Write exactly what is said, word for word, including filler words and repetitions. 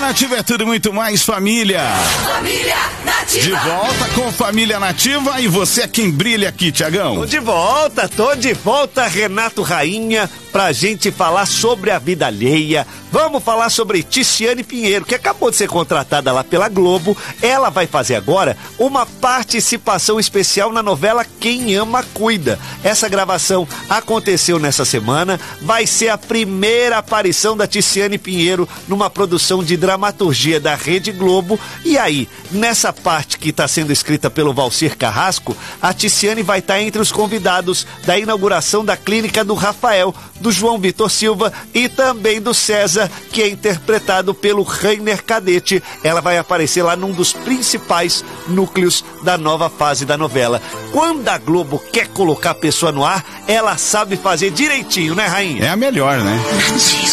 Nativa é tudo e muito mais, família. Família Nativa. De volta com Família Nativa e você é quem brilha aqui, Tiagão. Tô de volta, tô de volta, Renato Rainha, pra gente falar sobre a vida alheia. Vamos falar sobre Ticiane Pinheiro, que acabou de ser contratada lá pela Globo. Ela vai fazer agora uma participação especial na novela Quem Ama Cuida. Essa gravação aconteceu nessa semana, vai ser a primeira aparição da Ticiane Pinheiro numa produção de dramaturgia da Rede Globo. E aí, nessa parte que está sendo escrita pelo Valcir Carrasco, a Ticiane vai estar entre os convidados da inauguração da clínica do Rafael, do João Vitor Silva e também do César, que é interpretado pelo Rainer Cadete. Ela vai aparecer lá num dos principais núcleos da nova fase da novela. Quando a Globo quer colocar a pessoa no ar, ela sabe fazer direitinho, né, Rainha? É a melhor, né?